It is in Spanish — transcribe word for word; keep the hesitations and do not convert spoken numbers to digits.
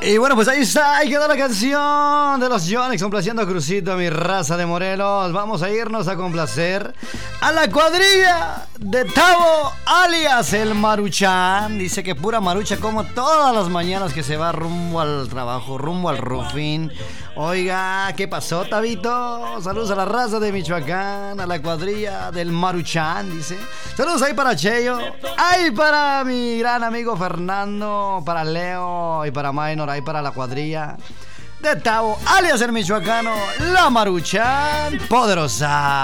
Y bueno, pues ahí está, ahí quedó la canción de los Yonix complaciendo a Crucito, mi raza de Morelos. Vamos a irnos a complacer a la cuadrilla de Tavo, alias el Maruchan. Dice que pura marucha como todas las mañanas que se va rumbo al trabajo, rumbo al Rufín. Oiga, ¿qué pasó, Tabito? Saludos a la raza de Michoacán, a la cuadrilla del Maruchan, dice. Saludos ahí para Cheyo, ahí para mi gran amigo Fernando, para Leo y para Minor, ahí para la cuadrilla de Tavo, alias el michoacano, la Maruchan poderosa.